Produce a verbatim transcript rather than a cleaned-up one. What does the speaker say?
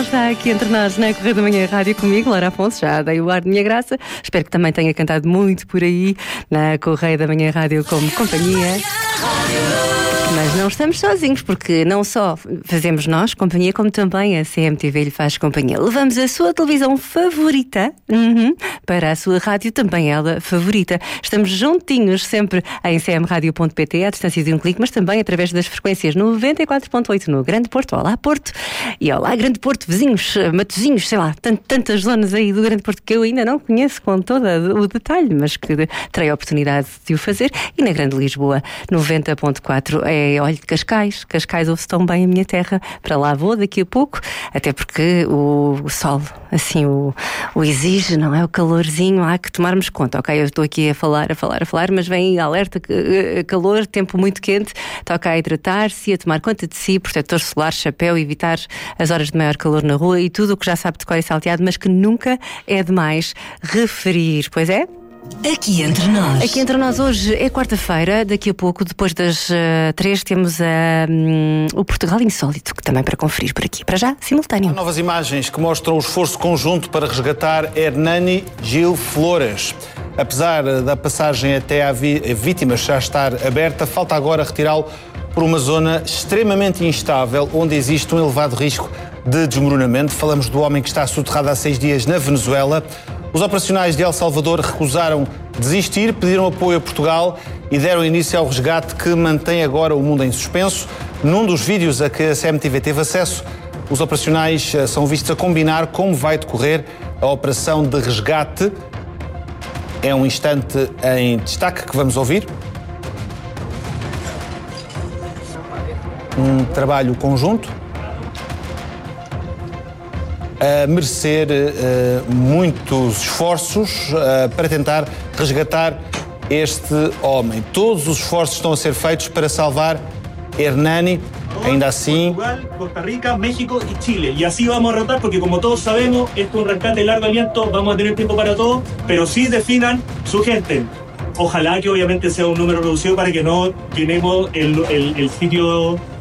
está aqui entre nós na Correio da Manhã Rádio comigo, Laura Afonso, já dei o ar de minha graça. Espero que também tenha cantado muito por aí na Correio da Manhã Rádio como companhia. Mas não estamos sozinhos, porque não só fazemos nós companhia, como também a C M T V lhe faz companhia. Levamos a sua televisão favorita uhum, para a sua rádio, também ela favorita. Estamos juntinhos sempre em c m radio ponto p t, à distância de um clique, mas também através das frequências noventa e quatro ponto oito no Grande Porto. Olá Porto, e olá Grande Porto, vizinhos, Matosinhos, sei lá, tantas zonas aí do Grande Porto que eu ainda não conheço com todo o detalhe, mas que terei a oportunidade de o fazer. E na Grande Lisboa, noventa ponto quatro. É, olha, de Cascais. Cascais ouve-se tão bem a minha terra. Para lá vou daqui a pouco, até porque o, o sol, assim, o, o exige, não é? O calorzinho, há que tomarmos conta. Ok, eu estou aqui a falar, a falar, a falar, mas vem alerta, calor, tempo muito quente, toca a hidratar-se, a tomar conta de si, protetor solar, chapéu, evitar as horas de maior calor na rua e tudo o que já sabe de cor e salteado, mas que nunca é demais referir. Pois é? Aqui entre nós. Aqui entre nós hoje é quarta-feira, daqui a pouco, depois das uh, três, temos uh, um, o Portugal Insólito, que também para conferir por aqui. Para já, simultâneo. Há novas imagens que mostram o esforço conjunto para resgatar Hernani Gil Flores. Apesar da passagem até à vi- vítima já estar aberta, falta agora retirá-lo por uma zona extremamente instável, onde existe um elevado risco de desmoronamento. Falamos do homem que está soterrado há seis dias na Venezuela. Os operacionais de El Salvador recusaram desistir, pediram apoio a Portugal e deram início ao resgate que mantém agora o mundo em suspenso. Num dos vídeos a que a C M T V teve acesso, os operacionais são vistos a combinar como vai decorrer a operação de resgate. É um instante em destaque que vamos ouvir. Um trabalho conjunto a merecer uh, muitos esforços uh, para tentar resgatar este homem. Todos os esforços estão a ser feitos para salvar Hernani. Ainda assim, Portugal, Costa Rica, México y Chile. Y así vamos a rotar porque, como todos sabemos, esto es un rescate de largo aliento, vamos a tener tiempo para todo, pero sí definan su gente. Ojalá que obviamente sea un número reducido para que no llenemos el, el, el sitio